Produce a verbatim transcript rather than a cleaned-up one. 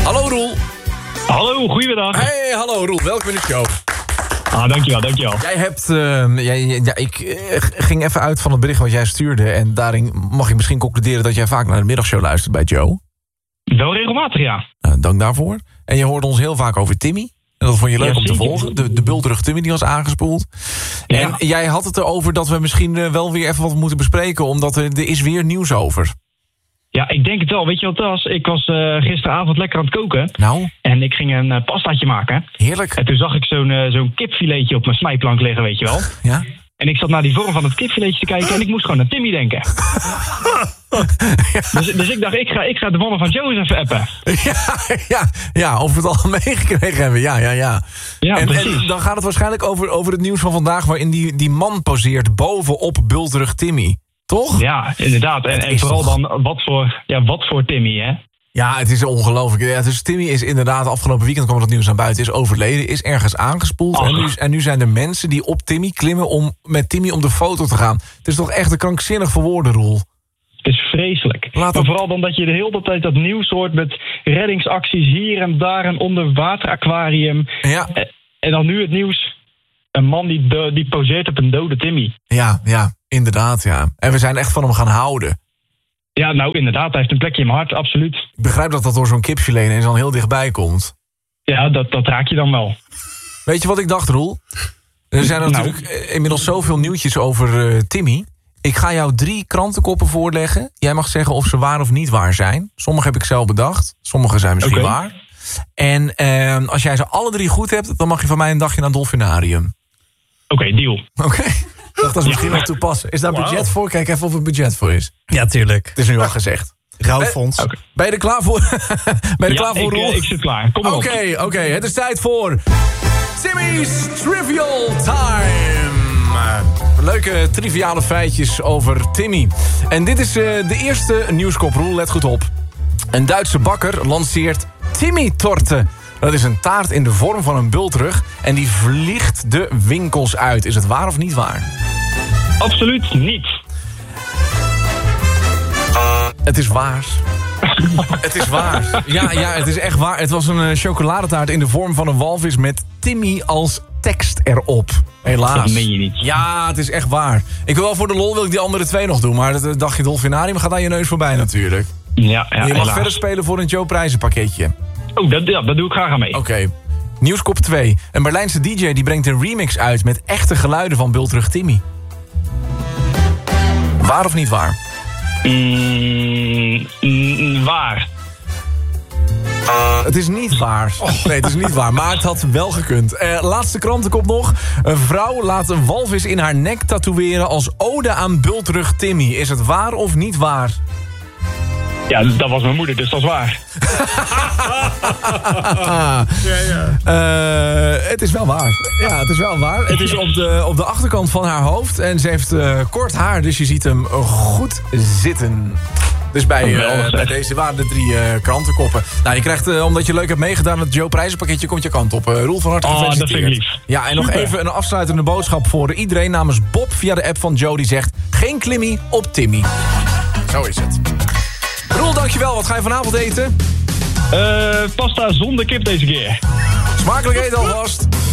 Hallo Roel. Hallo, goedemiddag. Hey, hallo Roel, welkom in de show. Ah, dankjewel, dankjewel. Jij hebt, uh, jij, ja, ik uh, ging even uit van het bericht wat jij stuurde. En daarin mag ik misschien concluderen dat jij vaak naar de middagshow luistert bij Joe. Wel regelmatig, ja. Uh, dank daarvoor. En je hoort ons heel vaak over Timmy. En dat vond je leuk ja, om te volgen. De, de bultrug Timmy die was aangespoeld. Ja. En jij had het erover dat we misschien uh, wel weer even wat moeten bespreken. Omdat er, er is weer nieuws over. Ja, ik denk het wel. Weet je wat het was? Ik was uh, gisteravond lekker aan het koken. Nou? En ik ging een uh, pastaatje maken. Heerlijk. En toen zag ik zo'n uh, zo'n kipfiletje op mijn snijplank liggen, weet je wel. Ja? En ik zat naar die vorm van het kipfiletje te kijken en ik moest gewoon aan Timmy denken. Ja. Dus, dus ik dacht, ik ga, ik ga de mannen van Joe eens even appen. Ja, ja, ja, of we het al meegekregen hebben. Ja, ja, ja. Ja, en, precies. En dan gaat het waarschijnlijk over, over het nieuws van vandaag, waarin die, die man poseert bovenop bultrug Timmy. Toch? Ja, inderdaad. En, en vooral toch... dan, wat voor, ja, wat voor Timmy, hè? Ja, het is ongelooflijk. Ja, dus Timmy is inderdaad, afgelopen weekend kwam het nieuws naar buiten, is overleden, is ergens aangespoeld. En nu, en nu zijn er mensen die op Timmy klimmen om met Timmy om de foto te gaan. Het is toch echt een krankzinnig voor woorden, Roel? Het is vreselijk. Laat maar vooral dan dat je de hele tijd dat nieuws hoort met reddingsacties hier en daar, een onderwateraquarium. Ja. En, en dan nu het nieuws, een man die, de, die poseert op een dode Timmy. Ja, ja, inderdaad, ja. En we zijn echt van hem gaan houden. Ja, nou inderdaad, hij heeft een plekje in mijn hart, absoluut. Ik begrijp dat dat door zo'n kipfilet ineens dan heel dichtbij komt. Ja, dat, dat raak je dan wel. Weet je wat ik dacht, Roel? Er zijn nou. natuurlijk inmiddels zoveel nieuwtjes over uh, Timmy. Ik ga jou drie krantenkoppen voorleggen. Jij mag zeggen of ze waar of niet waar zijn. Sommige heb ik zelf bedacht. Sommige zijn misschien okay. waar. En uh, als jij ze alle drie goed hebt, dan mag je van mij een dagje naar het Dolfinarium. Oké, okay, deal. Oké. Okay. Dat is misschien ja. wel toepassen. Is daar wow. budget voor? Kijk even of er budget voor is. Ja, tuurlijk. Het is nu al gezegd. Rouwfonds. Okay. Ben je er klaar voor? Ben je er ja, klaar voor, ik, Roel? ik zit klaar. Kom maar Oké, okay, oké. Okay. Het is tijd voor Timmy's Trivial Time. Leuke triviale feitjes over Timmy. En dit is uh, de eerste nieuwskop, Roel. Let goed op. Een Duitse bakker lanceert Timmy-torte. Dat is een taart in de vorm van een bultrug. En die vliegt de winkels uit. Is het waar of niet waar? Absoluut niet. Het is waar. Het is waar. Ja, ja, het is echt waar. Het was een uh, chocoladetaart in de vorm van een walvis met Timmy als tekst erop. Helaas. Dat meen je niet. Ja, het is echt waar. Ik wil wel voor de lol wil ik die andere twee nog doen. Maar het dagje Dolfinarium gaat aan je neus voorbij natuurlijk. Ja, ja, je mag helaas. verder spelen voor een Joe prijzenpakketje. Oh, dat, ja, dat doe ik graag aan mee. Oké. Okay. Nieuwskop twee. Een Berlijnse D J die brengt een remix uit met echte geluiden van bultrug Timmy. Waar of niet waar? Mm, mm, waar. Uh, het is niet waar. Nee, het is niet waar, maar het had wel gekund. Uh, laatste krantenkop nog. Een vrouw laat een walvis in haar nek tatoeëren als ode aan bultrug Timmy. Is het waar of niet waar? Ja, dat was mijn moeder, dus dat is waar. ja, ja. Uh, het is wel waar. Ja, het is wel waar. Het is op de, op de achterkant van haar hoofd. En ze heeft uh, kort haar, dus je ziet hem goed zitten. Dus bij, uh, bij deze waren de drie uh, krantenkoppen. Nou, je krijgt, uh, omdat je leuk hebt meegedaan... het Joe prijzenpakketje komt je kant op. Uh, Roel van harte gefeliciteerd. Oh, dat vind ik lief. Ja, en Super. Nog even een afsluitende boodschap voor iedereen... namens Bob via de app van Joe, die zegt... geen klimmie op Timmy. Zo is het. Roel, dankjewel. Wat ga je vanavond eten? Uh, pasta zonder kip deze keer. Smakelijk eten alvast.